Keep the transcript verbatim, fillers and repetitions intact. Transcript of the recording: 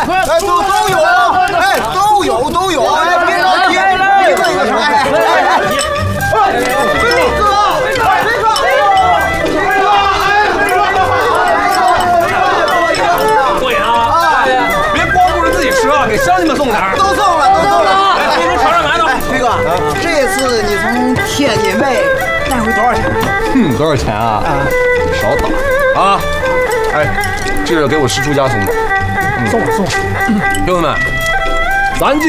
哎，都都有，哎，都有都有，哎，别着急，一个一个说，哎哎哎，飞哥，飞哥，飞哥， 对啊，别光顾着自己吃啊，给乡亲们送点儿。 都送了，都送了。 来，给你尝尝馒头。 飞哥，这次你从天津卫带回多少钱？ 嗯，多少钱啊？少打啊！哎，这是给我师出家送的， 送了送了，兄弟们，咱